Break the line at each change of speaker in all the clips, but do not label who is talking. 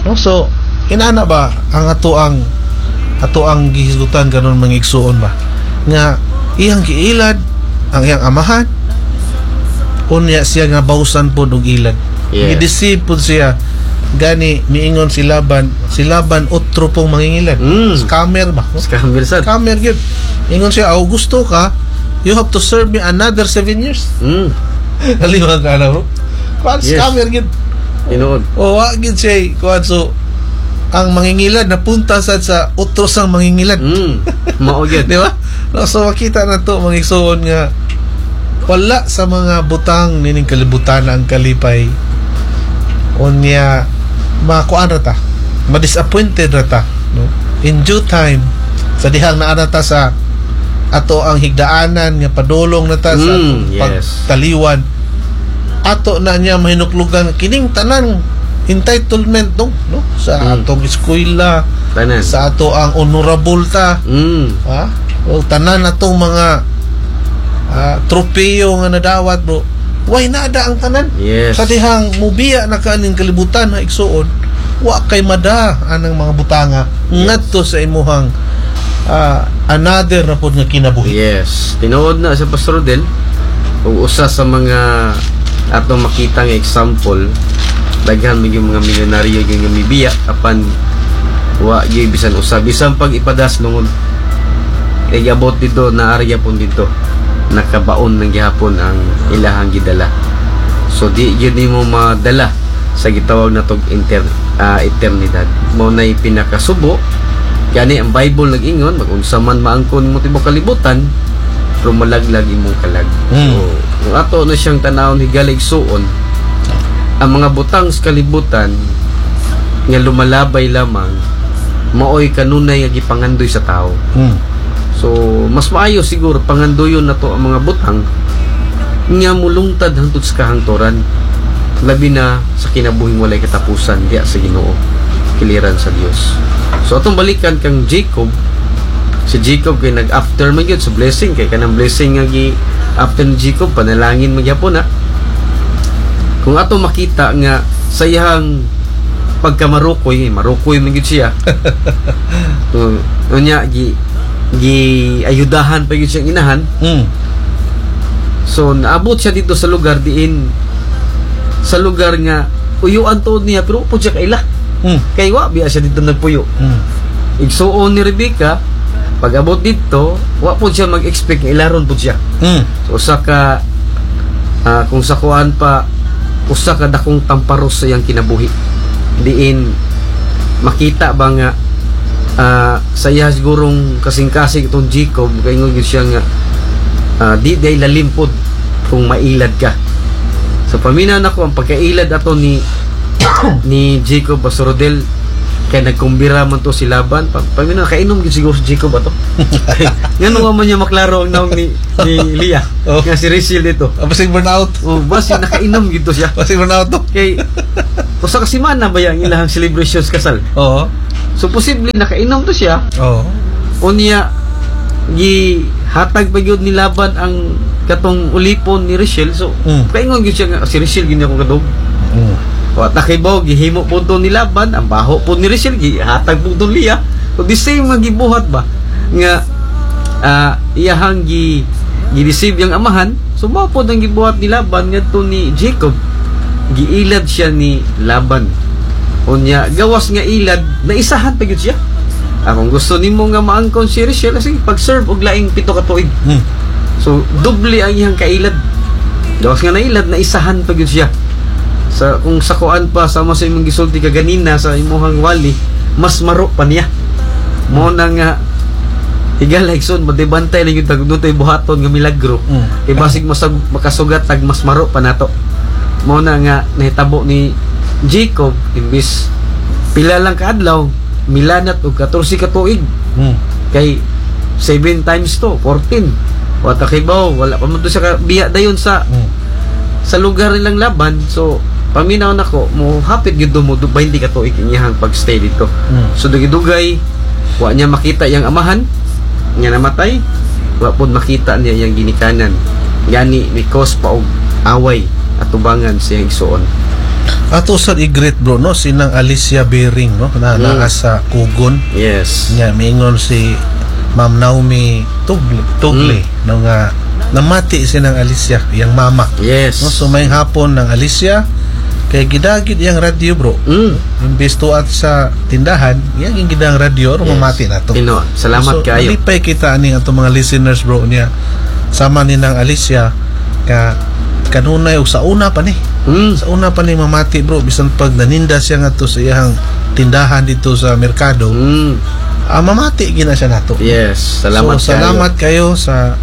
No, so inana ba ang ato ang gihisgutan kanon mga igsuon ba nga iyang giilad ang iyang amahan, unya siya nga bawsan po og ilad. Gideceive po siya gani miingon si Laban otro pong mangingilad. Scammer ba?
Scammer sad.
Scammer gyud. Ingon siya, gusto ka, you have to serve me another 7 years. Kalimang ka na mo. Kuan scammer gyud.
Tinuod.
O wa gyud siya kuan, so ang mangingilad napunta sa utros ang mangingilad.
Mao gyud.
Di ba? No, so makita na to mga igsoon nga wala sa mga butang nining kalibutan ang kalipay. Unya makuan rata, ma-disappointed rata, no? In due time sa dihang naa ta sa ato ang higdaanan nga padulong nata sa pagtaliwan, ato na niya mahinuklugan kining tanan entitlement no sa atong eskwela, sa ato ang honorable ta, o tanan atong mga tropeyo nga nadawat, bro. Why nada ang tanan? Sa dihang mubiya na kaning kalibutan na igsuon, wa kay mada anang mga butanga ngadto sa imuhang another na pod nga kinabuhi.
Tinuod na sa Pastor Rodel, ug usa sa mga atong makita nga example, daghan mga milyonaryo nga mibiya apan wa gyud bisan usa, bisan pag ipadas lungod kay abot dito na area pon dito nakabaon ng gihapon ang ilahang gidala. So di yun mo madala sa gitawag na tog eternidad. Mo na pinakasubo gani ang Bible nag-ingon, mag-unsa man maangkon mo tibok kalibutan pero malaglag imong kalag. So kung ato na siyang tanawon higalig suon, ang mga butang sa kalibutan nga lumalabay lamang maoy kanunay nga gipangandoy sa tao. So mas maayo siguro pangandoyon na to ang mga butang nga mulungtad hangtod sa kahangturan, labi na sa kinabuhing walay katapusan diya sa Ginoo, kiliran sa Dios. So atong balikan kang Jacob, si Jacob kay nag-after man gyud sa blessing, kay kanang blessing nga after ni Jacob panalangin man gyapon na. Kung ato makita nga sa iyang pagkamarukoy man gyud siya. Unya ayudahan pa yun siyang inahan. So naabot siya dito sa lugar diin, sa lugar nga uyuan to niya pero po siya kaila. Kay wa biya siya dito nagpuyo. Igsuon ni Rebecca pag abot dito wa po siya mag-expect nga ilaron po siya. So usa ka kung sa kuan pa usa ka dakong tamparos sa iyang kinabuhi diin makita ba nga saya sigurong kasing-kasing itong Jacob kay ingon siya nga di day lalimpod kung mailad ka. So paminaw nako ang pagkailad ato ni Jacob Basorodel kay nagkumbira man to si Laban. Paminaw kainom gyud siguro si Jacob ato. Ngano man niya maklaro ang naong ni Leah nga si Rachel dito.
Basig burnout.
Basi nakainom gyud to siya.
Basig burnout to.
Kay usa ka semana ba yang ilahang celebrations kasal? So posible nakainom to siya. Unya gihatag pa gyud ni Laban ang katong ulipon ni Rachel. So kaingon gyud siya nga si Rachel gini akong kadog. O takibaw gihimo po to ni Laban, ang baho po ni Rachel gihatag po to Leah. So the same nga gibuhat ba nga iyahang gi-receive yang amahan. So mao po ang gibuhat ni Laban ngadto ni Jacob, giilad siya ni Laban. Unya gawas nga ilad na isahan pa gyud siya. Kung gusto nimo nga maangkon si Rachel, sige pag-serve og laing 7 ka tuig. So doble ang iyang kailad. Gawas nga nailad na isahan pa gyud siya. Sa kung sa kuan pa sama sa imong gisulti kaganina sa imong wali, mas maro pa niya. Mo na nga higalayson madebantay lang yung tagdutay buhaton nga milagro. Kay basig makasugat tag mas maro pa nato. Mo na nga nahitabo ni Jacob imbis pila lang ka adlaw milanat og 14 ka tuig. Kay 7 times to 14. Wata kay baw wala pa man to sa biya dayon sa lugar nilang Laban. So paminaw nako mo hapit gyud mo 20 ka tuig iyang pagstay dito. So dugay-dugay wa niya makita yang amahan nga namatay, wa pud makita niya yang ginikanan. Gani ni cause pa og away at tubangan sa igsuon.
Ato sa igreet bro no sinang Alicia Bering no na naa sa Kugon.
Yes.
Nya mingon si Ma'am Naomi Tugle no nga namati sinang Alicia yang mama.
Yes.
No so may hapon ng Alicia kay gidagid yang radio bro. Imbes tuat sa tindahan, yang gidang radio yes. Mamati na to.
Salamat so, kayo.
Malipay kita aning ato mga listeners bro niya. Sama ni nang Alicia ka kanunay og sa una pa ni. Sa una pa ni mamati bro bisan pag naninda siya nga to sa iyang tindahan dito sa merkado. Mamati gina siya nato.
Yes, salamat
so, salamat kayo sa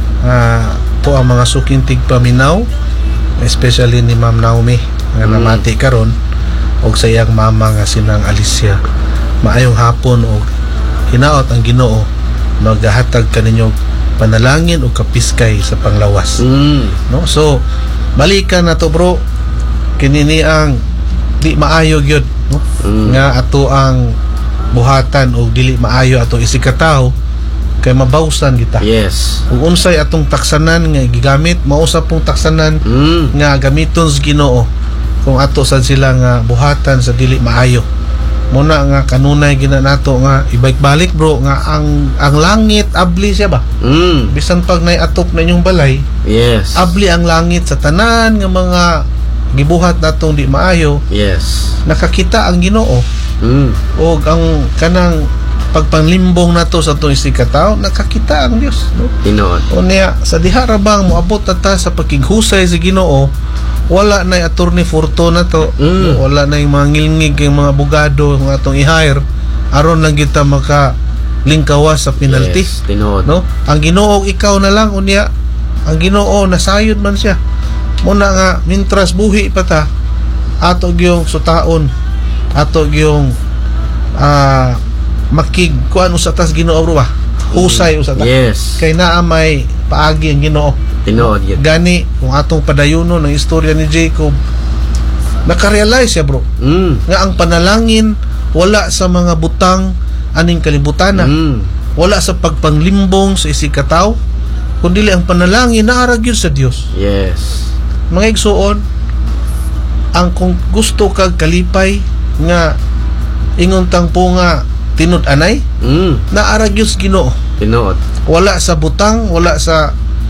po ang mga sukintig paminaw, especially ni Ma'am Naomi nga namati karon og sa iyang mama nga sinang Alicia. Maayong hapon og hinaot ang Ginoo magahatag kaninyo panalangin o kapiskay sa panglawas. No? So balikan na to bro kinini ang di maayo gyud no? Nga ato ang buhatan o dili maayo ato isikataw kay mabawsan kita.
Yes.
Kung unsay atong taksanan nga gigamit mausap pong taksanan nga gamiton sa Ginoo kung ato sad sila nga buhatan sa dili maayo. Muna nga kanunay gina nato nga ibalik-balik bro nga ang langit abli siya ba? Bisan pag naiatop na inyong balay,
yes.
Abli ang langit sa tanan nga mga gibuhat natong di maayo.
Yes.
Nakakita ang Ginoo. Og ang kanang pagpanglimbong nato sa atong isikataw nakakita ang Dios no?
Tinuod.
Unya sa diha ra bang moabot ta sa pakighusay sa Ginoo wala na attorney Fortuna to wala na yung mga ngilngig yung mga abogado ng atong i-hire aron lang kita maka lingkawas sa penalty.
Yes, tinuod.
No? Ang Ginoo ikaw na lang unya ang Ginoo nasayod man siya muna nga mintras buhi pa ta ato gyung sutaon ato gyung makig kuan usa tas Ginoo bro ba husay usa ta.
Yes.
Kay naa may paagi ang Ginoo.
Tinuod yun.
Gani kung atong padayuno ng istorya ni Jacob nakarealize siya bro nga ang panalangin wala sa mga butang aning kalibutana wala sa pagpanglimbong sa isikataw kundi ang panalangin naarag yun sa Dios.
Yes.
Mga igsuon ang kung gusto kag kalipay nga ingon tang po nga tinud-anay naarag yun sa Ginoo.
Tinuod.
Wala sa butang wala sa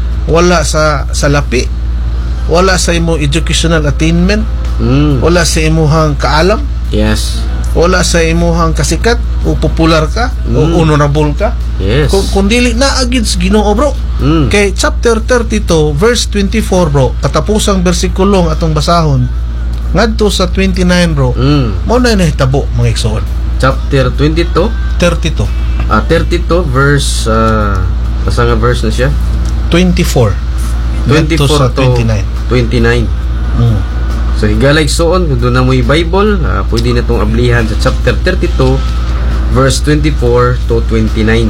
lapi wala sa imo educational attainment wala sa imuhang kaalam.
Yes.
Wala sa imuhang kasikat o popular ka o honorable ka.
Yes.
Kung dili na agid sa Ginoo bro. Kay chapter 32 verse 24 bro katapusang bersikulo atong basahon ngadto sa 29 bro mao na nahitabo mga igsoon.
Chapter 32
32
verse asa nga verse na siya
24
sa 29. So higalay soon kung doon na mo yung Bible pwede na itong ablihan sa chapter 32 verse 24 to 29.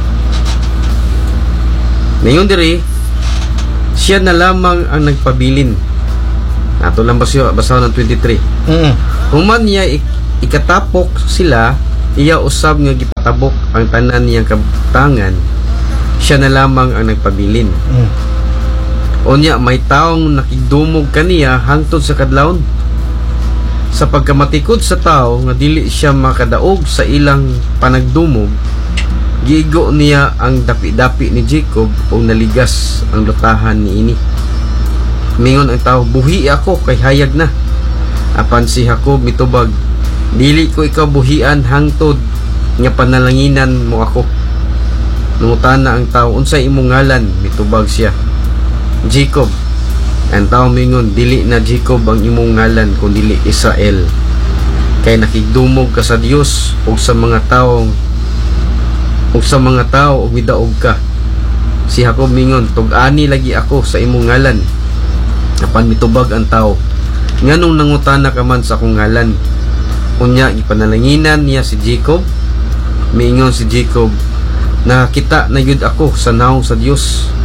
Ngayon diri siya na lamang ang nagpabilin ato lang basaw ng 23 human niya ikatapok sila iya usab nga gipatabok ang tanan niyang kabutangan siya na lamang ang nagpabilin. Unya may taong nakigdumog kaniya hangtod sa kadlawon sa pagkamatikod sa tao nga dili siya makadaog sa ilang panagdumog giigo niya ang dapi-dapi ni Jacob o naligas ang lutahan niini. Mingon ang tao buhi ako kay hayag na apan si Jacob mitubag dili ko ikaw buhian hangtod nga panalanginan mo ako. Nungutana ang tao unsay imong ngalan mitubag siya Jacob. Ang tao mingon dili na Jacob ang imong ngalan kundi Israel kay nakigdumog ka sa Dios ug sa mga tawo ug midaog ka. Si Jacob mingon tug-ani lagi ako sa imong ngalan apan mitubag ang tao nganong nangutana ka man sa akong ngalan. Unya ipanalanginan niya si Jacob. Miingon si Jacob nakakita na yun ako sa naong sa Dios